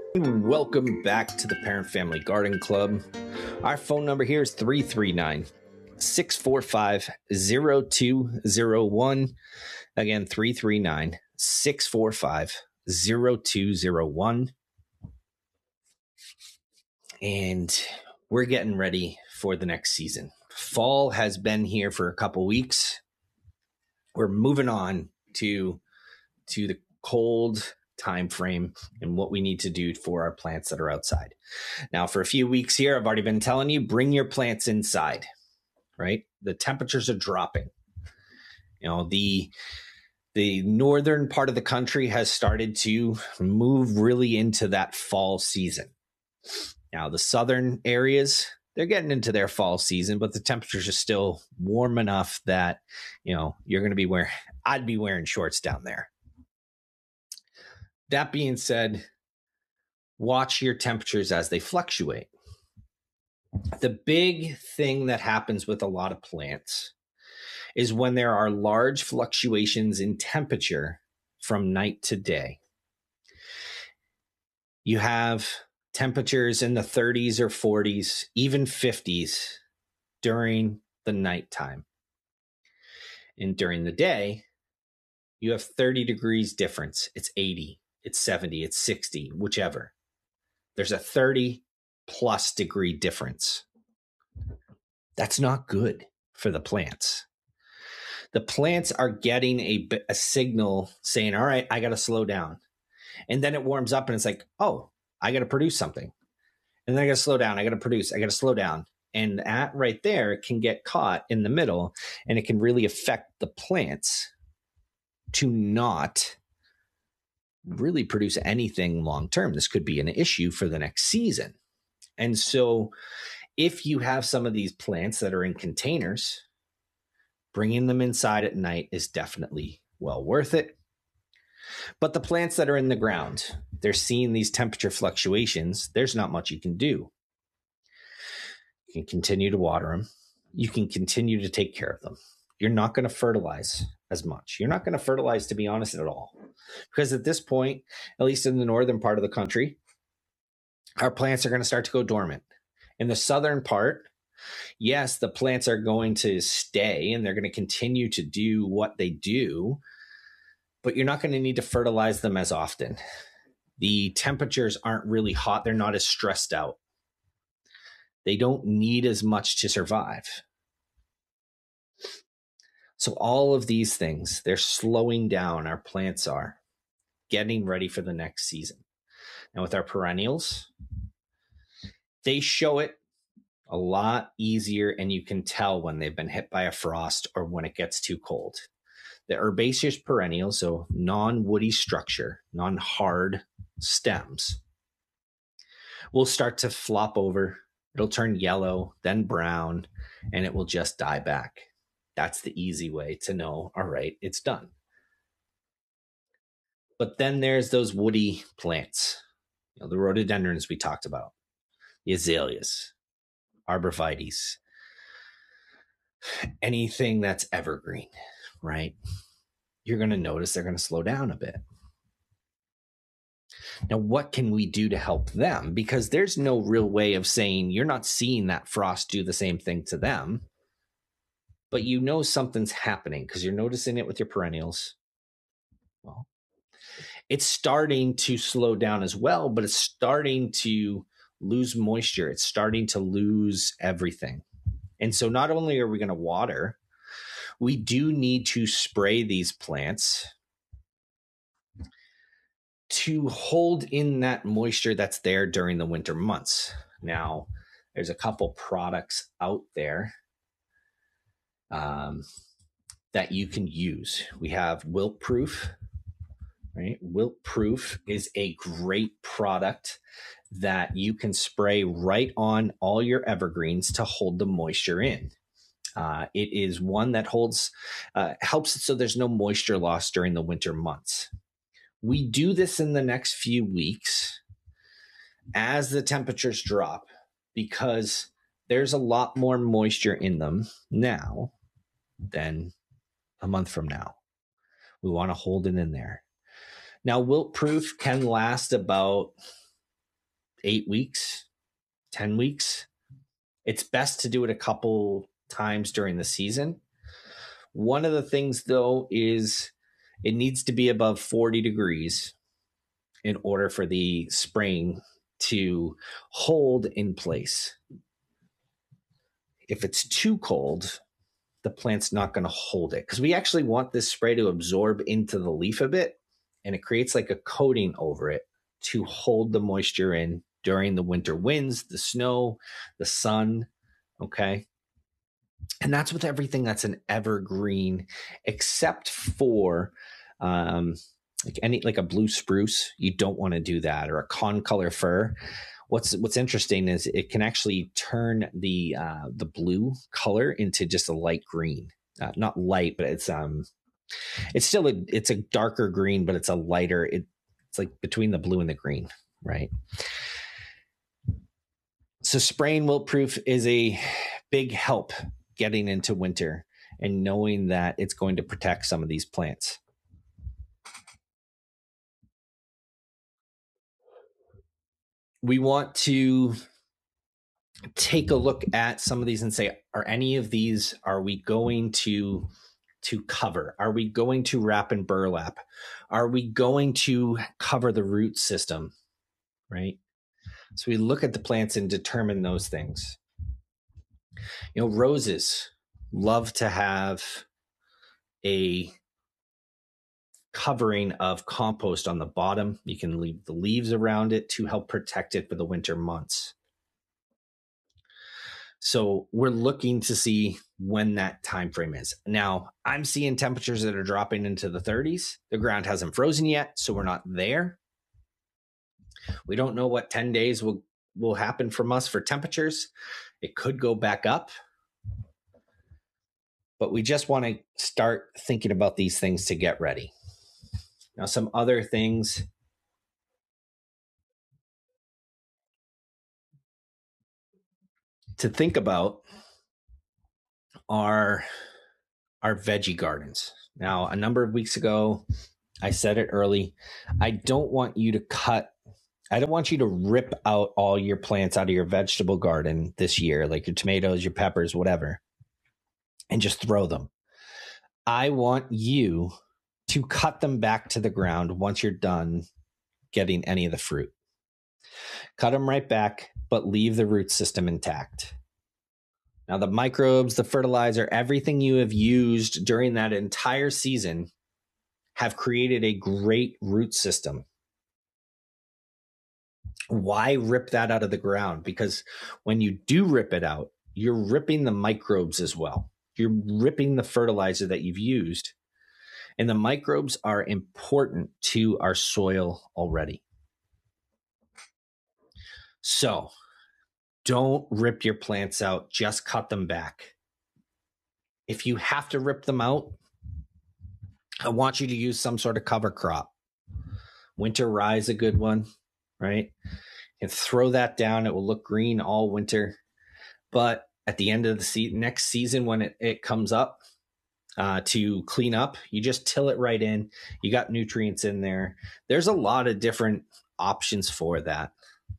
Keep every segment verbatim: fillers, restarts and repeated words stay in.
Welcome back to the Parent Family Garden Club. Our phone number here is three three nine, six four five, zero two zero one. Again, three three nine, six four five, zero two zero one. And we're getting ready for the next season. Fall has been here for a couple weeks. We're moving on to, to the cold time frame and what we need to do for our plants that are outside. Now, for a few weeks here, I've already been telling you, bring your plants inside, right? The temperatures are dropping. You know, the the northern part of the country has started to move really into that fall season. Now, the southern areas, they're getting into their fall season, but the temperatures are still warm enough that, you know, you're going to be wearing, I'd be wearing shorts down there. That being said, watch your temperatures as they fluctuate. The big thing that happens with a lot of plants is when there are large fluctuations in temperature from night to day. You have temperatures in the thirties or forties, even fifties during the nighttime. And during the day, you have thirty degrees difference. It's eighty. It's seventy, it's sixty, whichever. There's a thirty plus degree difference. That's not good for the plants. The plants are getting a, a signal saying, all right, I got to slow down. And then it warms up and it's like, oh, I got to produce something. And then I got to slow down. I got to produce. I got to slow down. And that right there can get caught in the middle, and it can really affect the plants to not really produce anything long term. This could be an issue for the next season. And so if you have some of these plants that are in containers, bringing them inside at night is definitely well worth it. But the plants that are in the ground, they're seeing these temperature fluctuations. There's not much you can do. You can continue to water them. You can continue to take care of them. You're not going to fertilize as much. You're not going to fertilize, to be honest, at all. Because at this point, at least in the northern part of the country, our plants are going to start to go dormant. In the southern part, yes, the plants are going to stay and they're going to continue to do what they do, but you're not going to need to fertilize them as often. The temperatures aren't really hot. They're not as stressed out. They don't need as much to survive. So all of these things, they're slowing down. Our plants are getting ready for the next season. Now with our perennials, they show it a lot easier, and you can tell when they've been hit by a frost or when it gets too cold. The herbaceous perennials, so non-woody structure, non-hard stems, will start to flop over. It'll turn yellow, then brown, and it will just die back. That's the easy way to know, all right, it's done. But then there's those woody plants, you know, the rhododendrons we talked about, the azaleas, arborvitaes, anything that's evergreen, right? You're going to notice they're going to slow down a bit. Now, what can we do to help them? Because there's no real way of saying you're not seeing that frost do the same thing to them, but you know something's happening because you're noticing it with your perennials. Well, it's starting to slow down as well, but it's starting to lose moisture. It's starting to lose everything. And so not only are we going to water, we do need to spray these plants to hold in that moisture that's there during the winter months. Now, there's a couple products out there um, that you can use. We have Wilt Proof, right? Wilt Proof is a great product that you can spray right on all your evergreens to hold the moisture in. Uh, it is one that holds, uh, helps it so there's no moisture loss during the winter months. We do this in the next few weeks as the temperatures drop because there's a lot more moisture in them now than a month from now. We want to hold it in there. Now, Wilt Proof can last about eight weeks, ten weeks. It's best to do it a couple times during the season. One of the things, though, is it needs to be above forty degrees in order for the spraying to hold in place. If it's too cold, the plant's not going to hold it, because we actually want this spray to absorb into the leaf a bit, and it creates like a coating over it to hold the moisture in during the winter winds, the snow, the sun. Okay. And that's with everything that's an evergreen, except for um, like any like a blue spruce. You don't want to do that, or a concolor fir. What's what's interesting is it can actually turn the uh, the blue color into just a light green. Uh, not light, but it's um it's still a it's a darker green, but it's a lighter. It, it's like between the blue and the green, right? So spraying wilt-proof is a big help getting into winter and knowing that it's going to protect some of these plants. We want to take a look at some of these and say, are any of these, are we going to to cover? Are we going to wrap in burlap? Are we going to cover the root system, right? So we look at the plants and determine those things. You know, roses love to have a covering of compost on the bottom. You can leave the leaves around it to help protect it for the winter months. So we're looking to see when that time frame is. Now, I'm seeing temperatures that are dropping into the thirties. The ground hasn't frozen yet, so we're not there. We don't know what ten days will, will happen from us for temperatures. It could go back up. But we just want to start thinking about these things to get ready. Now, some other things to think about are our veggie gardens. Now, a number of weeks ago, I said it early. I don't want you to cut, I don't want you to rip out all your plants out of your vegetable garden this year, like your tomatoes, your peppers, whatever, and just throw them. I want you to cut them back to the ground once you're done getting any of the fruit. Cut them right back, but leave the root system intact. Now, the microbes, the fertilizer, everything you have used during that entire season have created a great root system. Why rip that out of the ground? Because when you do rip it out, you're ripping the microbes as well. You're ripping the fertilizer that you've used. And the microbes are important to our soil already. So don't rip your plants out, just cut them back. If you have to rip them out, I want you to use some sort of cover crop. Winter rye is a good one, right? And throw that down. It will look green all winter. But at the end of the se- next season, when it, it comes up uh, to clean up, you just till it right in. You got nutrients in there. There's a lot of different options for that.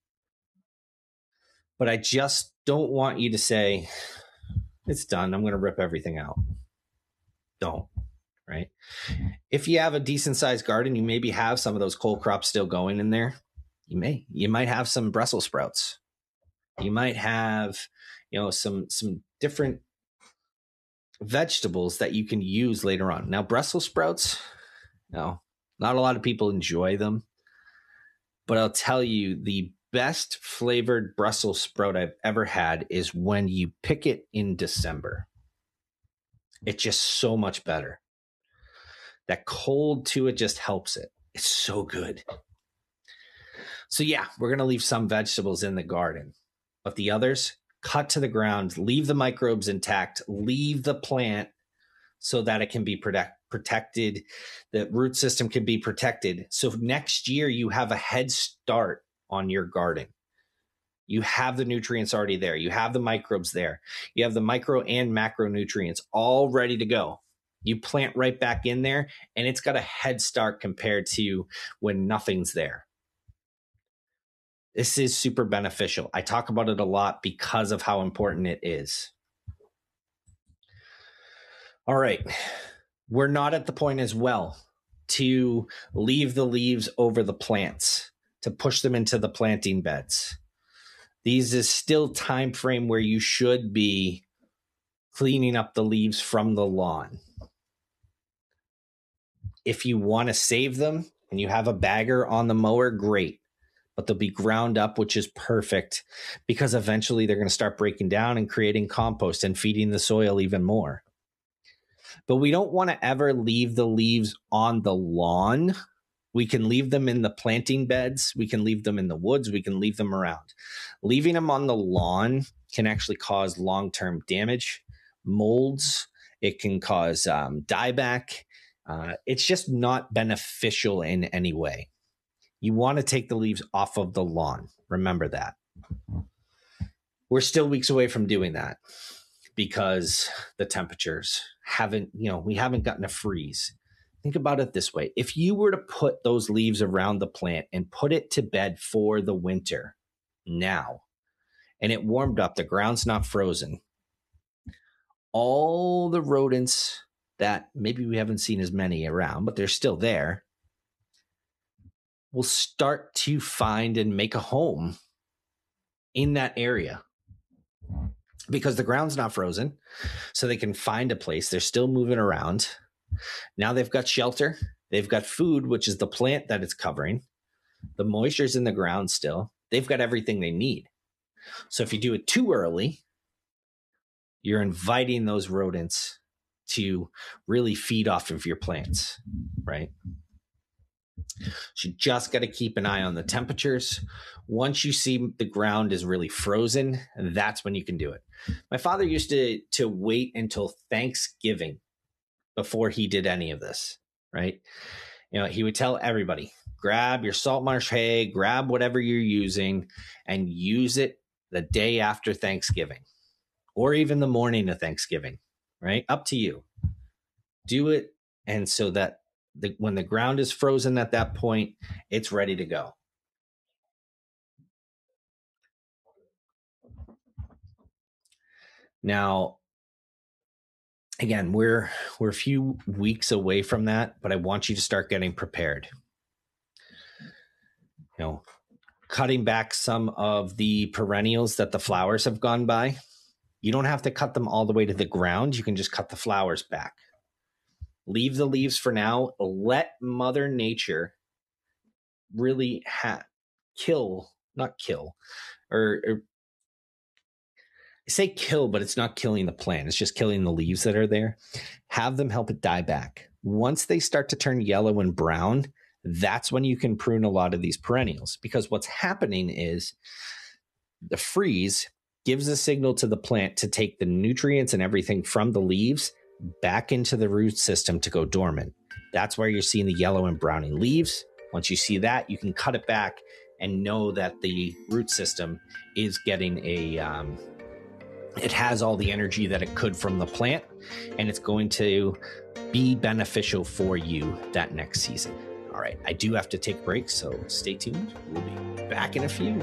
But I just don't want you to say, it's done, I'm going to rip everything out. Don't, right? If you have a decent sized garden, you maybe have some of those cole crops still going in there. You may, you might have some Brussels sprouts. You might have, you know, some, some different vegetables that you can use later on. Now, Brussels sprouts, no, not a lot of people enjoy them, but I'll tell you, the best flavored Brussels sprout I've ever had is when you pick it in December. It's just so much better. That cold to it just helps it. It's so good. So yeah, we're going to leave some vegetables in the garden, but the others, cut to the ground, leave the microbes intact, leave the plant so that it can be protect, protected. The root system can be protected. So next year you have a head start on your garden. You have the nutrients already there. You have the microbes there. You have the micro and macronutrients all ready to go. You plant right back in there, and it's got a head start compared to when nothing's there. This is super beneficial. I talk about it a lot because of how important it is. All right. We're not at the point as well to leave the leaves over the plants, to push them into the planting beds. These is still time frame where you should be cleaning up the leaves from the lawn. If you want to save them and you have a bagger on the mower, great. But they'll be ground up, which is perfect because eventually they're going to start breaking down and creating compost and feeding the soil even more. But we don't want to ever leave the leaves on the lawn. We can leave them in the planting beds. We can leave them in the woods. We can leave them around. Leaving them on the lawn can actually cause long-term damage, molds. It can cause um, dieback. Uh, it's just not beneficial in any way. You want to take the leaves off of the lawn. Remember that. We're still weeks away from doing that because the temperatures haven't, you know, we haven't gotten a freeze. Think about it this way. If you were to put those leaves around the plant and put it to bed for the winter now, and it warmed up, the ground's not frozen, all the rodents that maybe we haven't seen as many around, but they're still there, will start to find and make a home in that area because the ground's not frozen. So they can find a place. They're still moving around. Now they've got shelter. They've got food, which is the plant that it's covering. The moisture's in the ground still. They've got everything they need. So if you do it too early, you're inviting those rodents to really feed off of your plants, right? So you just got to keep an eye on the temperatures. Once you see the ground is really frozen, that's when you can do it. My father used to, to wait until Thanksgiving before he did any of this, right? You know, he would tell everybody, grab your salt marsh hay, grab whatever you're using, and use it the day after Thanksgiving or even the morning of Thanksgiving, right? Up to you. Do it. And so that the, when the ground is frozen at that point, it's ready to go. Now, again, we're we're a few weeks away from that, but I want you to start getting prepared. You know, cutting back some of the perennials that the flowers have gone by. You don't have to cut them all the way to the ground. You can just cut the flowers back. Leave the leaves for now. Let Mother Nature really ha- kill, not kill, or, or I say kill, but it's not killing the plant. It's just killing the leaves that are there. Have them help it die back. Once they start to turn yellow and brown, that's when you can prune a lot of these perennials, because what's happening is the freeze gives a signal to the plant to take the nutrients and everything from the leaves back into the root system to go dormant. That's where you're seeing the yellow and browning leaves. Once you see that, you can cut it back and know that the root system is getting a, um, it has all the energy that it could from the plant, and it's going to be beneficial for you that next season. All right, I do have to take a break, so stay tuned. We'll be back in a few.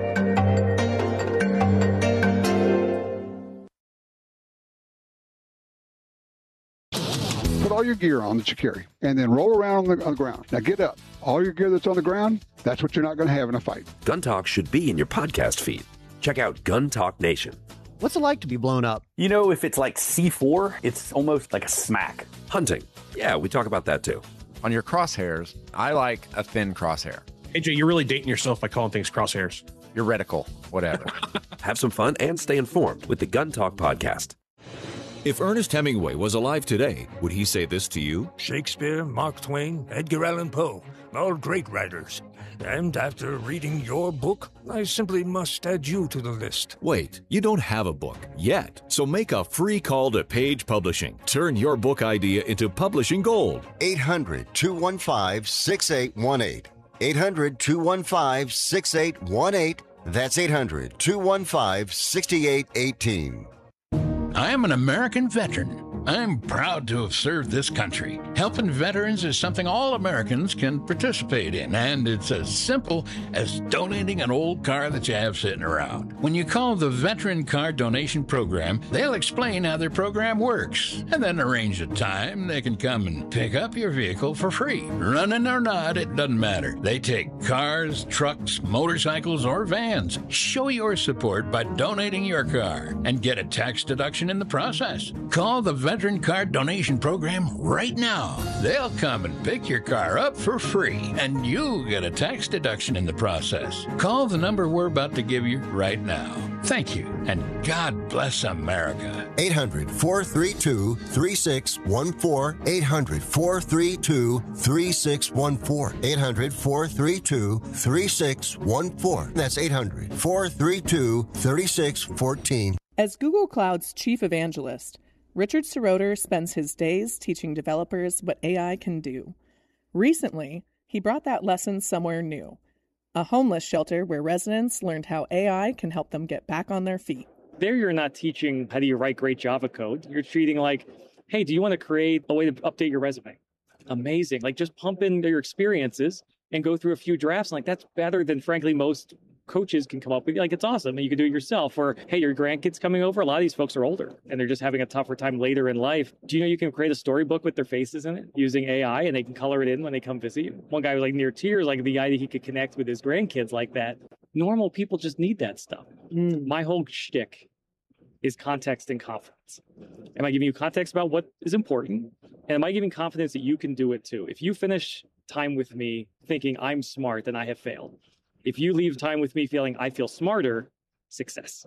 Put all your gear on that you carry, and then roll around on the, on the ground. Now get up. All your gear that's on the ground, that's what you're not going to have in a fight. Gun Talk should be in your podcast feed. Check out Gun Talk Nation. What's it like to be blown up? You know, if it's like C four, it's almost like a smack. Hunting. Yeah, we talk about that too. On your crosshairs, I like a thin crosshair. A J, you're really dating yourself by calling things crosshairs. Your reticle, whatever. Have some fun and stay informed with the Gun Talk podcast. If Ernest Hemingway was alive today, would he say this to you? Shakespeare, Mark Twain, Edgar Allan Poe, all great writers. And after reading your book, I simply must add you to the list. Wait, you don't have a book yet, so make a free call to Page Publishing. Turn your book idea into publishing gold. eight hundred, two one five, six eight one eight. eight hundred, two one five, six eight one eight. That's eight hundred, two one five, six eight one eight. I am an American veteran. I'm proud to have served this country. Helping veterans is something all Americans can participate in, and it's as simple as donating an old car that you have sitting around. When you call the Veteran Car Donation Program, they'll explain how their program works, and then arrange a time they can come and pick up your vehicle for free. Running or not, it doesn't matter. They take cars, trucks, motorcycles, or vans. Show your support by donating your car and get a tax deduction in the process. Call the Veteran Car Donation Program right now. They'll come and pick your car up for free, and you get a tax deduction in the process. Call the number we're about to give you right now. Thank you, and God bless America. eight hundred, four three two, three six one four. eight hundred, four three two, three six one four. eight hundred, four three two, three six one four. That's eight hundred, four three two, three six one four. As Google Cloud's chief evangelist, Richard Seroter spends his days teaching developers what A I can do. Recently, he brought that lesson somewhere new, a homeless shelter where residents learned how A I can help them get back on their feet. There you're not teaching how do you write great Java code. You're treating like, hey, do you want to create a way to update your resume? Amazing. Like just pump in your experiences and go through a few drafts. Like that's better than, frankly, most coaches can come up with. Like it's awesome and you can do it yourself. Or hey, your grandkids coming over. A lot of these folks are older and they're just having a tougher time later in life. Do you know you can create a storybook with their faces in it using A I and they can color it in when they come visit you? One guy was like near tears, like the idea he could connect with his grandkids like that. Normal people just need that stuff. Mm. My whole shtick is context and confidence. Am I giving you context about what is important? And am I giving confidence that you can do it too? If you finish time with me thinking I'm smart, then I have failed. If you leave time with me feeling I feel smarter, success.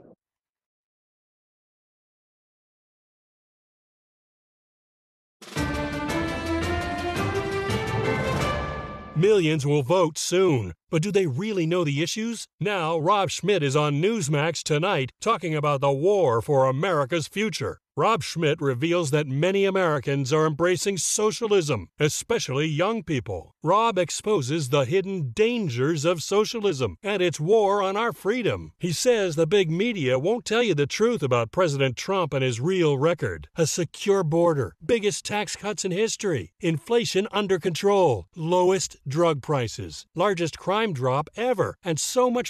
Millions will vote soon, but do they really know the issues? Now, Rob Schmidt is on Newsmax tonight talking about the war for America's future. Rob Schmidt reveals that many Americans are embracing socialism, especially young people. Rob exposes the hidden dangers of socialism and its war on our freedom. He says the big media won't tell you the truth about President Trump and his real record. A secure border, biggest tax cuts in history, inflation under control, lowest drug prices, largest crime drop ever, and so much